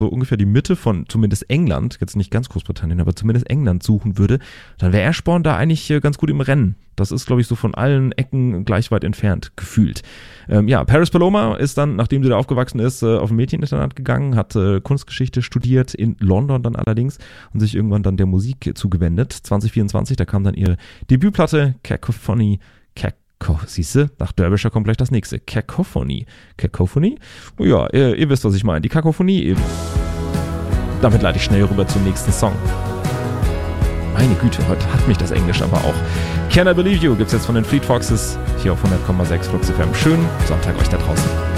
so ungefähr die Mitte von zumindest England, jetzt nicht ganz Großbritannien, aber zumindest England suchen würde, dann wäre Ashbourne da eigentlich ganz gut im Rennen. Das ist, glaube ich, so von allen Ecken gleich weit entfernt gefühlt. Paris Paloma ist dann, nachdem sie da aufgewachsen ist, auf ein Mädcheninternat gegangen, hat Kunstgeschichte studiert, in London dann allerdings, und sich irgendwann dann der Musik zugewendet. 2024, da kam dann ihre Debütplatte Cacophony. Siehste, nach Derbyshire kommt gleich das nächste. Cacophony? Ja, ihr wisst, was ich meine. Die Kakophonie eben. Damit leite ich schnell rüber zum nächsten Song. Meine Güte, heute hat mich das Englisch aber auch. Can I Believe You gibt's jetzt von den Fleet Foxes hier auf 100,6 Flux FM. Schönen Sonntag euch da draußen.